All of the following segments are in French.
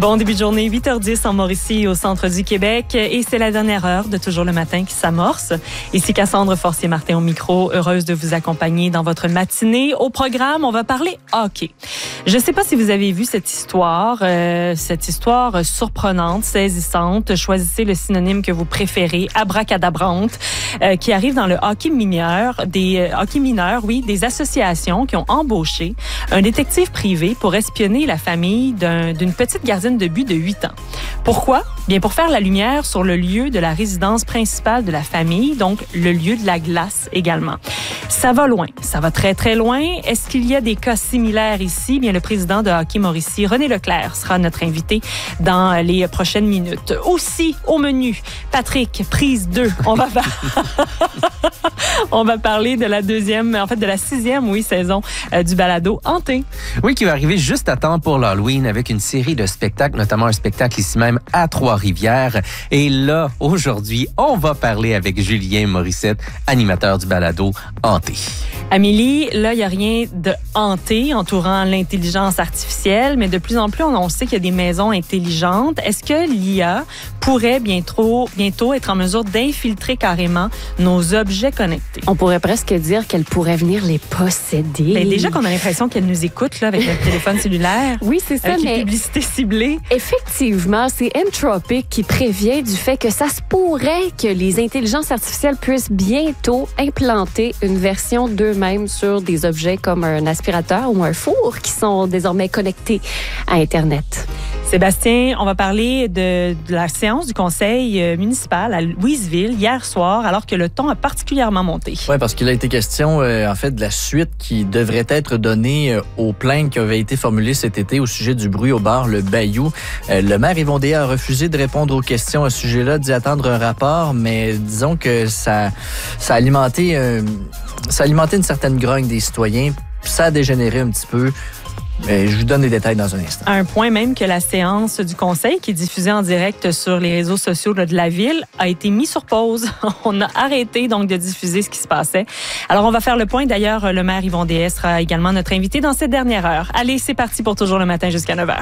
Bon début de journée, 8h10 en Mauricie, au centre du Québec. Et c'est la dernière heure de Toujours le matin qui s'amorce. Ici Cassandre Forcier-Martin au micro, heureuse de vous accompagner dans votre matinée. Au programme, on va parler hockey. Je ne sais pas si vous avez vu cette histoire surprenante, saisissante. Choisissez le synonyme que vous préférez, abracadabrante, qui arrive dans le hockey mineur, des associations qui ont embauché un détective privé pour espionner la famille d'une petite gardienne de but de 8 ans. Pourquoi? Bien, pour faire la lumière sur le lieu de la résidence principale de la famille, donc le lieu de la glace également. Ça va loin. Ça va très, très loin. Est-ce qu'il y a des cas similaires ici? Bien, le président de Hockey Mauricie, René Leclerc, sera notre invité dans les prochaines minutes. Aussi, au menu, Patrick, prise 2. On va parler de la sixième saison du balado Hanté. Oui, qui va arriver juste à temps pour l'Halloween avec une série de spectacles, notamment un spectacle ici même à Trois-Rivières. Et là, aujourd'hui, on va parler avec Julien Morissette, animateur du balado Hanté. Amélie, là, il n'y a rien de hanté entourant l'intelligence artificielle, mais de plus en plus, on sait qu'il y a des maisons intelligentes. Est-ce que l'IA pourrait bientôt être en mesure d'infiltrer carrément nos objets connectés? On pourrait presque dire qu'elle pourrait venir les posséder. Bien, déjà qu'on a l'impression qu'elle nous écoute là, avec notre téléphone cellulaire. Oui, c'est ça, avec les publicités ciblées. Effectivement, c'est Entropic qui prévient du fait que ça se pourrait que les intelligences artificielles puissent bientôt implanter une version d'eux-mêmes sur des objets comme un aspirateur ou un four qui sont désormais connectés à Internet. Sébastien, on va parler de la séance du conseil municipal à Louisville hier soir, alors que le ton a particulièrement monté. Oui, parce qu'il a été question, de la suite qui devrait être donnée aux plaintes qui avaient été formulées cet été au sujet du bruit au bar Le Bayou. Le maire Yvon Déa a refusé de répondre aux questions à ce sujet-là, d'y attendre un rapport, mais disons que ça a alimenté une certaine grogne des citoyens. Ça a dégénéré un petit peu. Je vous donne les détails dans un instant. À un point même que la séance du conseil, qui est diffusée en direct sur les réseaux sociaux de la ville, a été mise sur pause. On a arrêté donc de diffuser ce qui se passait. Alors, on va faire le point. D'ailleurs, le maire Yvon Déa sera également notre invité dans cette dernière heure. Allez, c'est parti pour Toujours le matin jusqu'à 9h.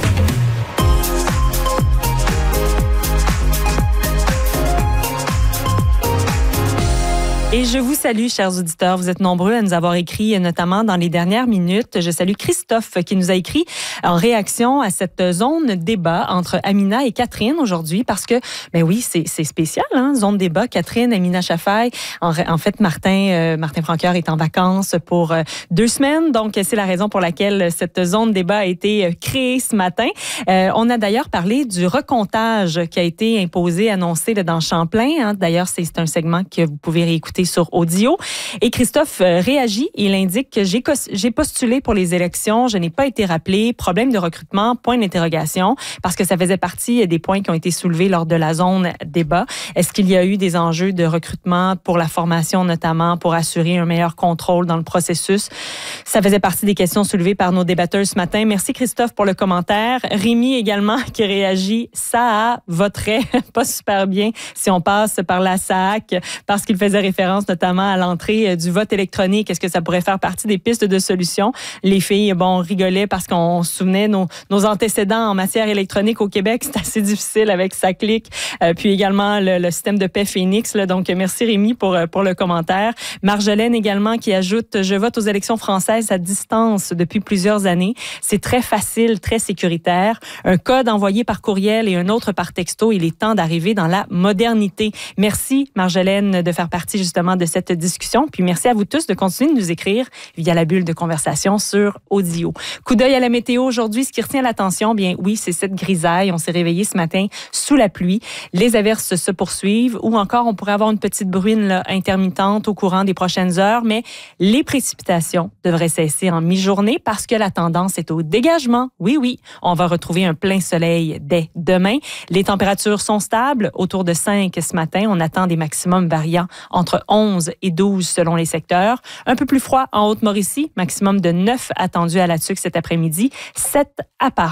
Et je vous salue, chers auditeurs. Vous êtes nombreux à nous avoir écrit, notamment dans les dernières minutes. Je salue Christophe qui nous a écrit en réaction à cette zone débat entre Amina et Catherine aujourd'hui parce que, ben oui, c'est spécial, hein? Zone débat, Catherine, Amina Chafaï. En fait, Martin Francoeur est en vacances pour 2 semaines. Donc, c'est la raison pour laquelle cette zone débat a été créée ce matin. On a d'ailleurs parlé du recomptage qui a été imposé, annoncé là, dans Champlain. Hein? D'ailleurs, c'est un segment que vous pouvez réécouter sur audio. Et Christophe réagit. Il indique que j'ai postulé pour les élections. Je n'ai pas été rappelé. Problème de recrutement, point d'interrogation, parce que ça faisait partie des points qui ont été soulevés lors de la zone débat. Est-ce qu'il y a eu des enjeux de recrutement pour la formation, notamment pour assurer un meilleur contrôle dans le processus? Ça faisait partie des questions soulevées par nos débatteurs ce matin. Merci Christophe pour le commentaire. Rémi également qui réagit. Ça voterait pas super bien si on passe par la SAAC parce qu'il faisait référence notamment à l'entrée du vote électronique. Est-ce que ça pourrait faire partie des pistes de solutions? Les filles, rigolaient parce qu'on se souvenait nos antécédents en matière électronique au Québec. C'est assez difficile avec SACLIC. Puis également le système de paix Phoenix. Là. Donc, merci Rémi pour le commentaire. Marjolaine également qui ajoute « Je vote aux élections françaises à distance depuis plusieurs années. C'est très facile, très sécuritaire. Un code envoyé par courriel et un autre par texto. Il est temps d'arriver dans la modernité. » Merci Marjolaine de faire partie justement de cette discussion. Puis merci à vous tous de continuer de nous écrire via la bulle de conversation sur audio. Coup d'œil à la météo aujourd'hui. Ce qui retient l'attention, bien oui, c'est cette grisaille. On s'est réveillé ce matin sous la pluie. Les averses se poursuivent ou encore on pourrait avoir une petite bruine là, intermittente au courant des prochaines heures, mais les précipitations devraient cesser en mi-journée parce que la tendance est au dégagement. Oui, on va retrouver un plein soleil dès demain. Les températures sont stables, autour de 5 ce matin. On attend des maximums variants entre 11 et 12 selon les secteurs. Un peu plus froid en Haute-Mauricie, maximum de 9 attendu à la Tuque cet après-midi, 7 à Parent.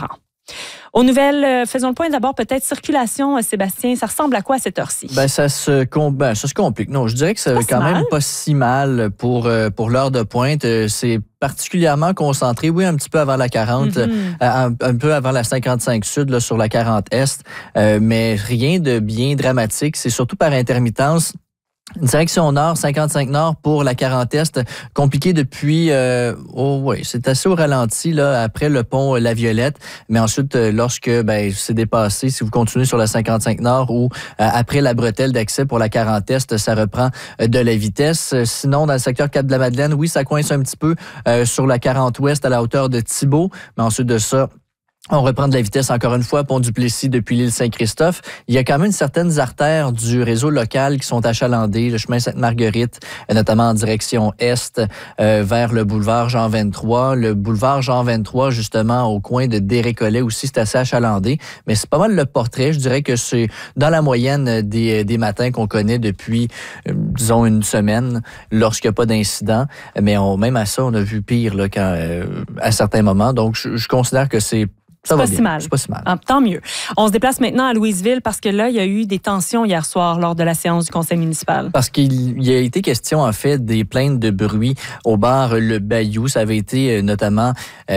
Aux nouvelles, faisons le point d'abord, peut-être circulation, Sébastien. Ça ressemble à quoi à cette heure-ci? Ça se complique. Non, je dirais que c'est quand même pas si mal pour l'heure de pointe. C'est particulièrement concentré, oui, un petit peu avant la 40, un peu avant la 55 Sud, là, sur la 40 Est, mais rien de bien dramatique. C'est surtout par intermittence. Direction nord, 55 nord pour la 40 Est, compliqué depuis, c'est assez au ralenti, là, après le pont La Violette, mais ensuite, lorsque, c'est dépassé, si vous continuez sur la 55 nord ou après la bretelle d'accès pour la 40 Est, ça reprend de la vitesse. Sinon, dans le secteur Cap-de-la-Madeleine, oui, ça coince un petit peu sur la 40 Ouest à la hauteur de Thibault, mais ensuite de ça, on reprend de la vitesse encore une fois, pont du Plessis depuis l'île Saint-Christophe. Il y a quand même certaines artères du réseau local qui sont achalandées, le chemin Sainte-Marguerite, notamment en direction est, vers le boulevard Jean-23. Le boulevard Jean-23, justement, au coin de Desrécollets aussi, c'est assez achalandé. Mais c'est pas mal le portrait. Je dirais que c'est dans la moyenne des matins qu'on connaît depuis, disons, une semaine, lorsqu'il n'y a pas d'incident. Mais même à ça, on a vu pire là, à certains moments. Donc, je considère que c'est pas si mal. C'est pas si mal. Ah, tant mieux. On se déplace maintenant à Louisville parce que là, il y a eu des tensions hier soir lors de la séance du conseil municipal. Parce qu'il y a été question, en fait, des plaintes de bruit au bar Le Bayou. Ça avait été notamment...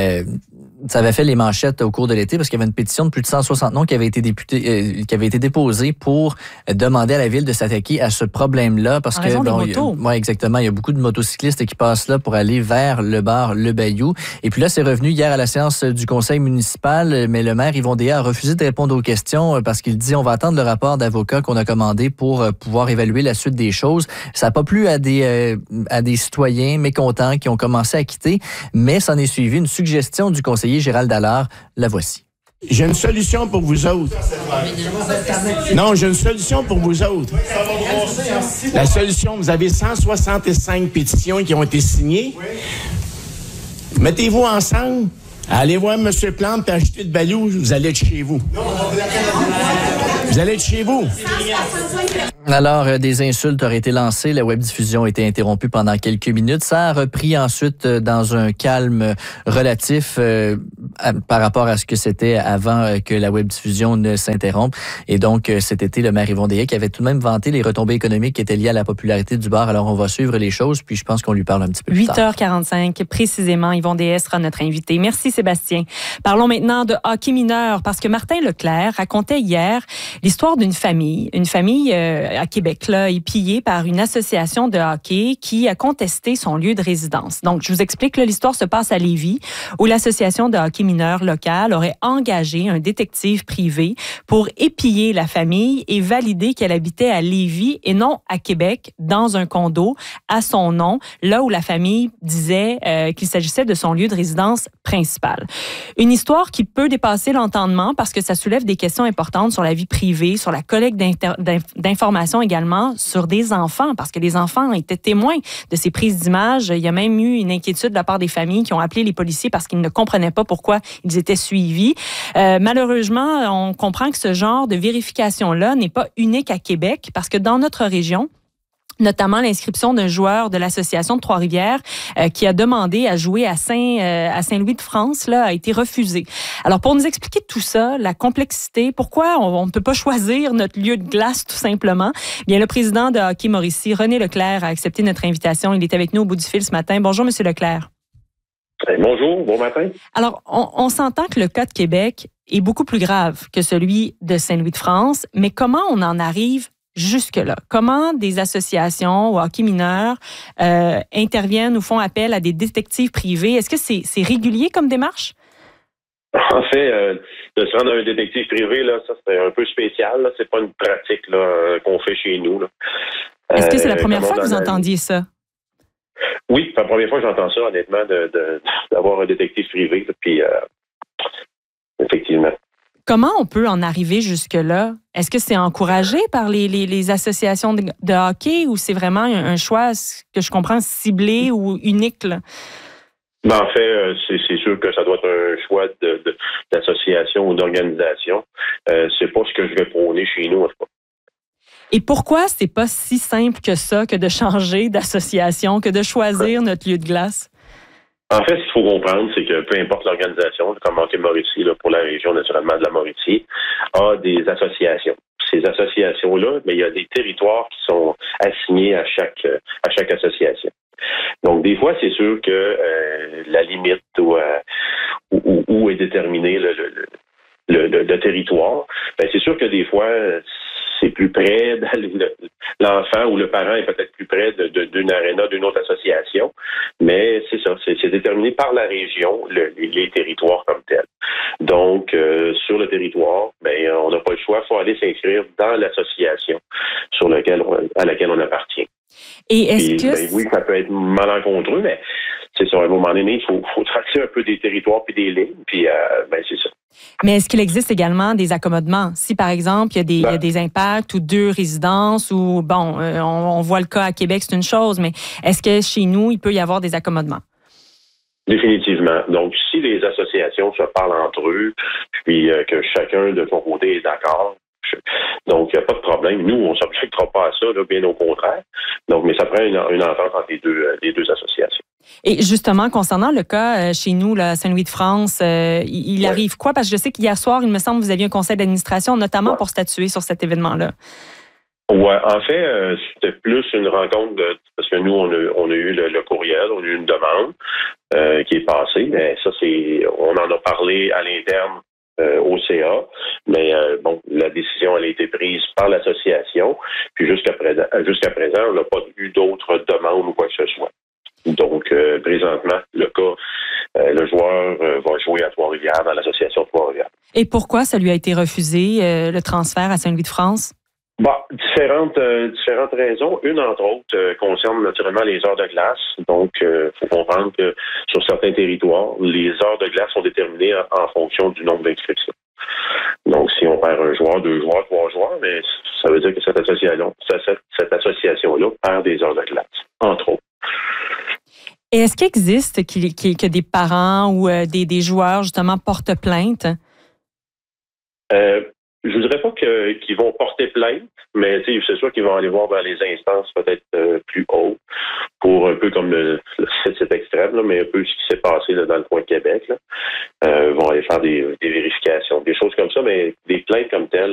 ça avait fait les manchettes au cours de l'été parce qu'il y avait une pétition de plus de 160 noms qui avait été déposée pour demander à la ville de s'attaquer à ce problème-là. Parce des motos. Oui, exactement. Il y a beaucoup de motocyclistes qui passent là pour aller vers le bar Le Bayou. Et puis là, c'est revenu hier à la séance du conseil municipal, mais le maire Yvon Déa a refusé de répondre aux questions parce qu'il dit on va attendre le rapport d'avocat qu'on a commandé pour pouvoir évaluer la suite des choses. Ça n'a pas plu à des citoyens mécontents qui ont commencé à quitter, mais s'en est suivi une suggestion du conseiller Gérald Allard, la voici. J'ai une solution pour vous autres. Non, j'ai une solution pour vous autres. La solution, vous avez 165 pétitions qui ont été signées. Mettez-vous ensemble, allez voir M. Plante et achetez le ballot, vous allez être chez vous. Vous allez être chez vous. Alors, des insultes auraient été lancées. La webdiffusion a été interrompue pendant quelques minutes. Ça a repris ensuite dans un calme relatif par rapport à ce que c'était avant que la webdiffusion ne s'interrompe. Et donc, cet été, le maire Yvon Déa qui avait tout de même vanté les retombées économiques qui étaient liées à la popularité du bar. Alors, on va suivre les choses, puis je pense qu'on lui parle un petit peu plus tard. 8h45, précisément, Yvon Déa sera notre invité. Merci, Sébastien. Parlons maintenant de hockey mineur, parce que Martin Leclerc racontait hier l'histoire d'une famille à Québec, là, est pillée par une association de hockey qui a contesté son lieu de résidence. Donc, je vous explique, là, l'histoire se passe à Lévis, où l'association de hockey mineur locale aurait engagé un détective privé pour épier la famille et valider qu'elle habitait à Lévis et non à Québec, dans un condo à son nom, là où la famille disait qu'il s'agissait de son lieu de résidence principal. Une histoire qui peut dépasser l'entendement parce que ça soulève des questions importantes sur la vie privée, sur la collecte d'informations également sur des enfants, parce que les enfants étaient témoins de ces prises d'images. Il y a même eu une inquiétude de la part des familles qui ont appelé les policiers parce qu'ils ne comprenaient pas pourquoi ils étaient suivis. Malheureusement, on comprend que ce genre de vérification-là n'est pas unique à Québec, parce que dans notre région, notamment l'inscription d'un joueur de l'association de Trois-Rivières qui a demandé à jouer à Saint-Louis-de-France, là, a été refusé. Alors, pour nous expliquer tout ça, la complexité, pourquoi on ne peut pas choisir notre lieu de glace, tout simplement, bien, le président de Hockey Mauricie, René Leclerc, a accepté notre invitation. Il est avec nous au bout du fil ce matin. Bonjour, M. Leclerc. Bonjour, bon matin. Alors, on s'entend que le cas de Québec est beaucoup plus grave que celui de Saint-Louis-de-France, mais comment on en arrive jusque-là? Comment des associations ou hockey mineurs interviennent ou font appel à des détectives privés? Est-ce que c'est régulier comme démarche? En fait, de se rendre à un détective privé, là, ça c'est un peu spécial. Là. C'est pas une pratique là, qu'on fait chez nous. Là. Est-ce que c'est la première fois que vous entendiez ça? Oui, c'est la première fois que j'entends ça, honnêtement, d'avoir un détective privé. Puis, effectivement. Comment on peut en arriver jusque-là? Est-ce que c'est encouragé par les associations de hockey ou c'est vraiment un choix, que je comprends, ciblé ou unique, là? Ben, en fait, c'est sûr que ça doit être un choix d'association ou d'organisation. C'est pas ce que je vais prôner chez nous, en tout cas. Et pourquoi c'est pas si simple que ça, que de changer d'association, que de choisir notre lieu de glace? En fait, ce qu'il faut comprendre, c'est que peu importe l'organisation, comme Hockey Mauricie, là, pour la région naturellement de la Mauricie, a des associations. Ces associations-là, mais il y a des territoires qui sont assignés à chaque association. Donc, des fois, c'est sûr que la limite où est déterminé le territoire, ben, c'est sûr que des fois, c'est plus près, l'enfant ou le parent est peut-être plus près d'une aréna, d'une autre association, mais c'est ça, c'est déterminé par la région, les territoires comme tels. Donc, sur le territoire, ben, on n'a pas le choix, il faut aller s'inscrire dans l'association à laquelle on appartient. Et est-ce que... Ben, oui, ça peut être malencontreux, mais c'est ça, à un moment donné, il faut tracer un peu des territoires puis des lignes, puis ben, c'est ça. Mais est-ce qu'il existe également des accommodements? Si, par exemple, il y a des impacts ou 2 résidences ou, bon, on voit le cas à Québec, c'est une chose, mais est-ce que chez nous, il peut y avoir des accommodements? Définitivement. Donc, si les associations se parlent entre eux, puis que chacun de son côté est d'accord, donc il n'y a pas de problème. Nous, on ne s'objectera pas à ça, là, bien au contraire. Donc, mais ça prend une entente entre les deux associations. Et justement, concernant le cas chez nous, là, à Saint-Louis-de-France, il arrive quoi? Parce que je sais qu'hier soir, il me semble que vous aviez un conseil d'administration, notamment pour statuer sur cet événement-là. Oui, en fait, c'était plus une rencontre parce que nous, on a eu le courriel, on a eu une demande qui est passée. Mais ça, on en a parlé à l'interne au CA, mais bon, la décision elle a été prise par l'association. Puis jusqu'à présent, on n'a pas eu d'autres demandes ou quoi que ce soit. Donc, présentement, le joueur va jouer à Trois-Rivières dans l'association de Trois-Rivières. Et pourquoi ça lui a été refusé, le transfert à Saint-Louis-de-France? Bon, différentes raisons. Une, entre autres, concerne naturellement les heures de glace. Donc, faut comprendre que sur certains territoires, les heures de glace sont déterminées en fonction du nombre d'inscriptions. Donc, si on perd un joueur, 2 joueurs, 3 joueurs, mais ça veut dire que cette association-là perd des heures de glace, entre autres. Et est-ce qu'il existe que des parents ou des joueurs, justement, portent plainte? Je ne voudrais pas qu'ils vont porter plainte, mais c'est sûr qu'ils vont aller voir dans les instances peut-être plus hautes pour un peu comme c'est extrême, là, mais un peu ce qui s'est passé là, dans le coin de Québec. Là. Vont aller faire des vérifications, des choses comme ça, mais des plaintes comme telles,